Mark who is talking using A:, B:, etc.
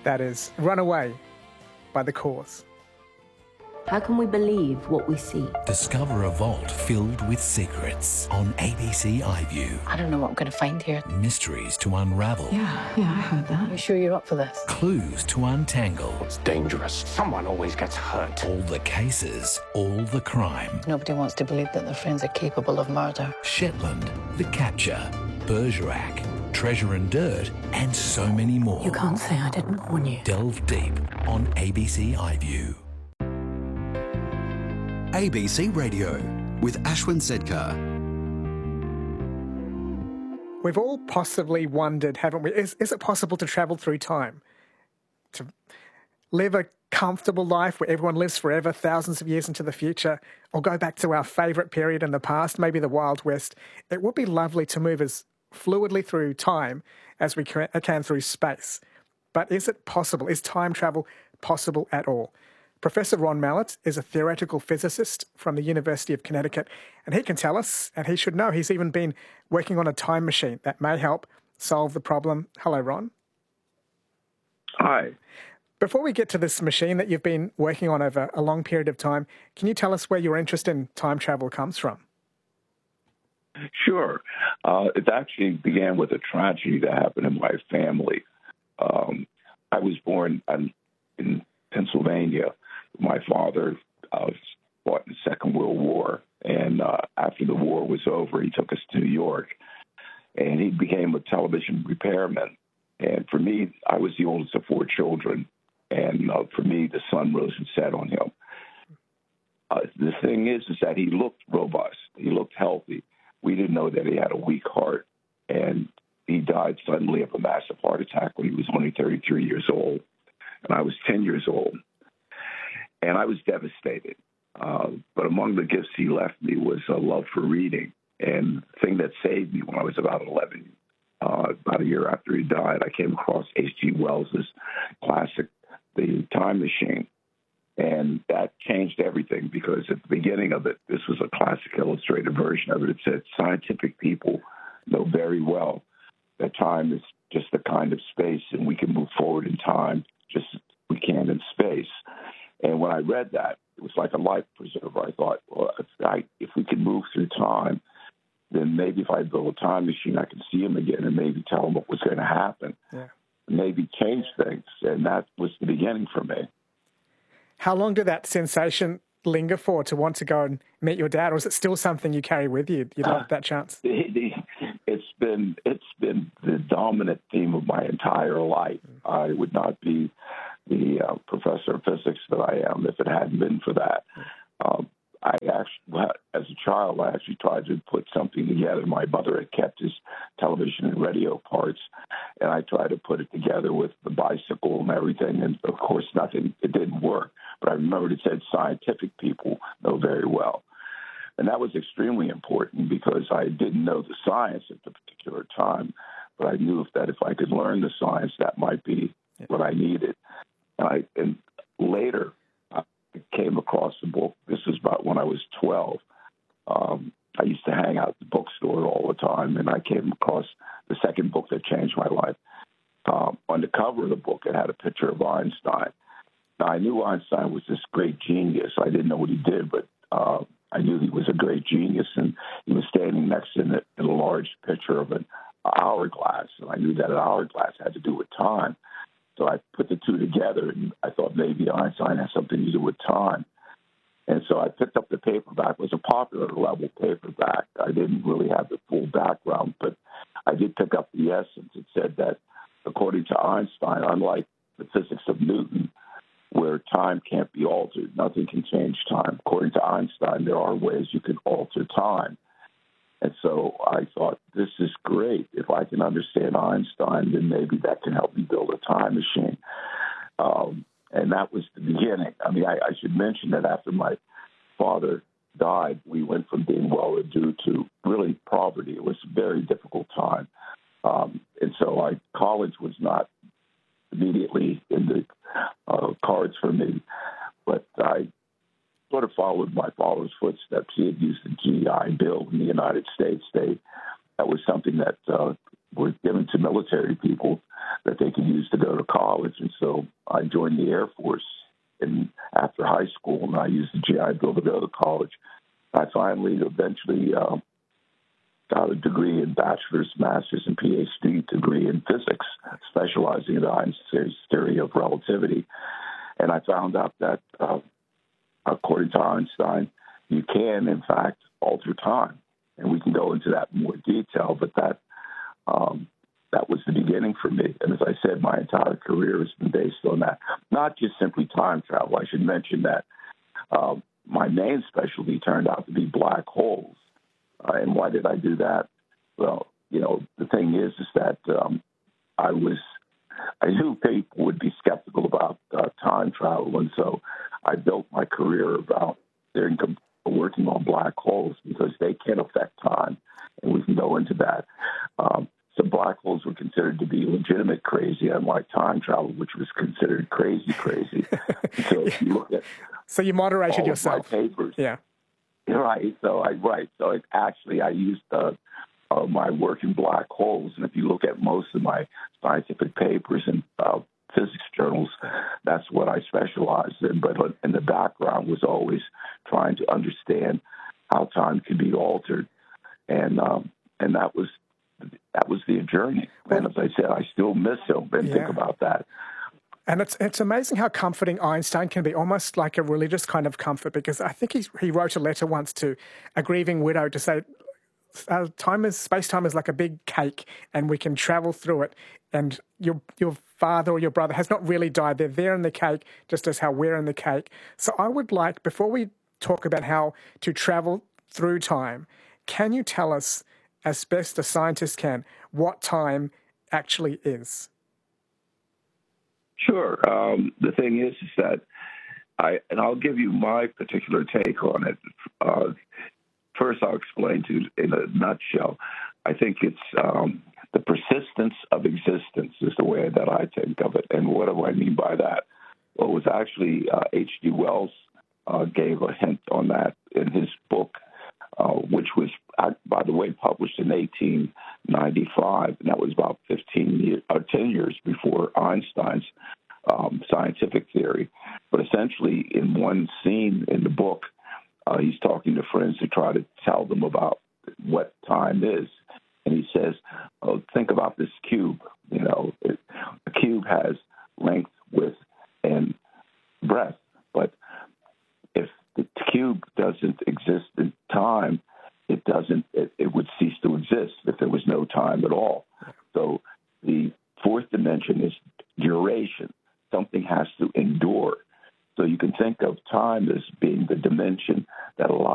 A: That is Runaway by The Cause.
B: How can we believe what we see?
C: Discover a vault filled with secrets on ABC iView.
D: I don't know what I'm going to find here.
C: Mysteries to unravel.
D: Yeah, I heard that. You sure you're up for this?
C: Clues to untangle.
E: It's dangerous. Someone always gets hurt.
C: All the cases, all the crime.
D: Nobody wants to believe that their friends are capable of murder.
C: Shetland, The Capture, Bergerac, Treasure and Dirt, and so many more.
D: You can't say I didn't warn you.
C: Delve deep on ABC iView.
F: ABC Radio with Ashwin Sedkar.
A: We've all possibly wondered, haven't we? Is it possible to travel through time? To live a comfortable life where everyone lives forever, thousands of years into the future, or go back to our favourite period in the past, maybe the Wild West? It would be lovely to move as fluidly through time as we can through space. But is it possible? Is time travel possible at all? Professor Ron Mallett is a theoretical physicist from the University of Connecticut, and he can tell us, and he should know, he's even been working on a time machine that may help solve the problem. Hello, Ron.
G: Hi.
A: Before we get to this machine that you've been working on over a long period of time, can you tell us where your interest in time travel comes from?
G: Sure. It actually began with a tragedy that happened in my family. I was born in Pennsylvania. My father fought in the Second World War, and after the war was over, he took us to New York, and he became a television repairman. And for me, I was the oldest of 4 children, and for me, the sun rose and set on him. The thing is that he looked robust. He looked healthy. We didn't know that he had a weak heart, and he died suddenly of a massive heart attack when he was only 33 years old, and I was 10 years old. And I was devastated. But among the gifts he left me was a love for reading. And the thing that saved me when I was about 11, about a year after he died, I came across H.G. Wells's classic, The Time Machine. And that changed everything because at the beginning of it, this was a classic illustrated version of it. It said, scientific people know very well that time is just a kind of space and we can move forward in time just as we can in space. And when I read that, it was like a life preserver. I thought, well, if we could move through time, then maybe if I build a time machine, I can see him again and maybe tell him what was going to happen. Yeah. Maybe change things. And that was the beginning for me.
A: How long did that sensation linger for to want to go and meet your dad? Or is it still something you carry with you? You love that chance?
G: It's been the dominant theme of my entire life. I would not be the professor of physics that I am if it hadn't been for that. I actually, as a child, I actually tried to put something together. My mother had kept his television and radio parts, and I tried to put it together with the bicycle and everything, and of course it didn't work. But I remembered it said scientific people know very well. And that was extremely important because I didn't know the science at the particular time, but I knew that if I could learn the science, that might be what I needed. And later, I came across the book. This was about when I was 12. I used to hang out at the bookstore all the time, and I came across the second book that changed my life. On the cover of the book, it had a picture of Einstein. Now, I knew Einstein was this great genius. I didn't know what he did, but I knew he was a great genius, and he was standing next to a large picture of an hourglass, and I knew that an hourglass had to do with time. So I put the two together, and I thought maybe Einstein has something to do with time. And so I picked up the paperback. It was a popular level paperback. I didn't really have the full background, but I did pick up the essence. It said that, according to Einstein, unlike the physics of Newton, where time can't be altered, nothing can change time. According to Einstein, there are ways you can alter time. And so I thought, this is great. If I can understand Einstein, then maybe that can help me build a time machine. And that was the beginning. I mean, I should mention that after my father died, we went from being well-to-do to really poverty. It was a very difficult time. And so college was not immediately in the cards for me. But I sort of followed my father's footsteps. He had used the GI Bill in the United States. That was something that was given to military people that they could use to go to college, and so I joined the Air Force after high school, and I used the GI Bill to go to college. I finally eventually got a degree in bachelor's, master's, and PhD degree in physics, specializing in Einstein's theory of relativity. And I found out that, according to Einstein, you can, in fact, alter time. And we can go into that in more detail, but that was the beginning for me. And as I said, my entire career has been based on that. Not just simply time travel. I should mention that my main specialty turned out to be black holes. And why did I do that? Well, the thing is that I knew people would be skeptical about time travel, and so I built my career about working on black holes because they can affect time, and we can go into that. So black holes were considered to be legitimate crazy, unlike time travel, which was considered crazy. So if you look at
A: so you moderated
G: all
A: yourself.
G: of my papers,
A: yeah.
G: Right. So I used my work in black holes, and if you look at most of my scientific papers and physics journals, that's what I specialized in. But in the background was always trying to understand how time can be altered, and that was the journey. And as I said, I still miss him and think about that.
A: And it's amazing how comforting Einstein can be, almost like a religious kind of comfort, because I think he wrote a letter once to a grieving widow to say, space-time is like a big cake and we can travel through it. And your father or your brother has not really died. They're there in the cake, just as how we're in the cake. So I would like, before we talk about how to travel through time, can you tell us, as best a scientist can, what time actually is?
G: Sure. The thing is that I'll give you my particular take on it. First, I'll explain to you in a nutshell. I think it's the persistence of existence is the way that I think of it. And what do I mean by that? Well, it was actually H.G. Wells gave a hint on that in his book, which was, by the way, published in 1895, and that was about 10 years before Einstein's scientific theory. But essentially, in one scene in the book, he's talking to friends to try to tell them about what time is. And he says, think about this cube. A cube has length, width, and breadth. But if the cube doesn't exist in time, it would cease to exist if there was no time at all. So the fourth dimension is duration. Something has to endure. So you can think of time as being the dimension that allows